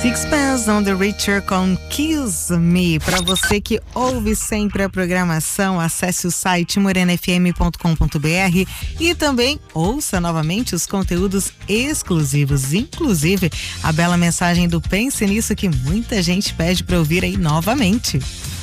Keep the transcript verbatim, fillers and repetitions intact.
Sixpence on the Richer com Kiss Me. Para você que ouve sempre a programação, acesse o site morena f m ponto com ponto b r e também ouça novamente os conteúdos exclusivos, inclusive a bela mensagem do Pense Nisso que muita gente pede para ouvir aí novamente.